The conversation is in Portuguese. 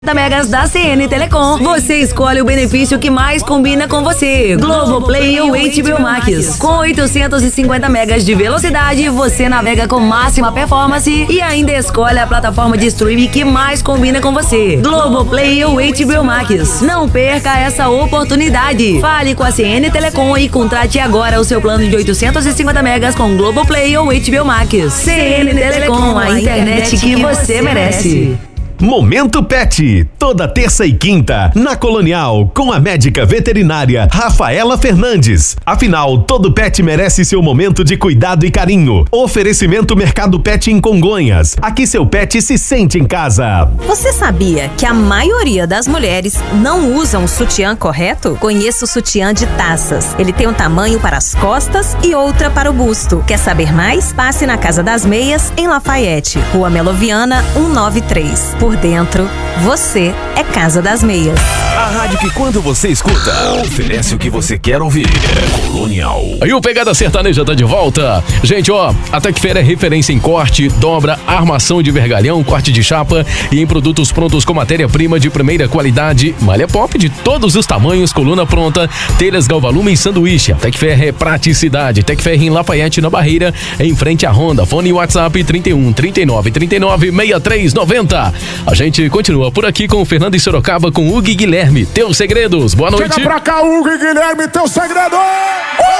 megas da CN Telecom. Você escolhe o benefício que mais combina com você. Globoplay ou HBO Max. Com 850 megas de velocidade, você navega com máxima performance e ainda escolhe a plataforma de streaming que mais combina com você. Globoplay ou HBO Max. Não perca essa oportunidade. Fale com a CN Telecom e contrate agora o seu plano de 850 megas com Globoplay ou HBO Max. CN Telecom, a internet que você merece. Momento Pet, toda terça e quinta, na Colonial, com a médica veterinária Rafaela Fernandes. Afinal, todo pet merece seu momento de cuidado e carinho. Oferecimento Mercado Pet em Congonhas. Aqui seu pet se sente em casa. Você sabia que a maioria das mulheres não usam o sutiã correto? Conheça o sutiã de taças. Ele tem um tamanho para as costas e outra para o busto. Quer saber mais? Passe na Casa das Meias, em Lafayette, Rua Meloviana, 193. Por dentro, você é Casa das Meias. A rádio que quando você escuta, oferece o que você quer ouvir. Colonial. E o Pegada Sertaneja tá de volta. Gente, ó, a Tecfer é referência em corte, dobra, armação de vergalhão, corte de chapa e em produtos prontos com matéria-prima de primeira qualidade, malha pop de todos os tamanhos, coluna pronta, telhas galvalume e sanduíche. A Tecfer é praticidade. Tecfer em Lafayette, na Barreira, em frente à Honda. Fone e WhatsApp 31 39 39 63 90. A gente continua por aqui com o Fernando em Sorocaba com Hugo e Guilherme. Teus segredos. Boa noite. Chega pra cá, Hugo e Guilherme, teu segredo!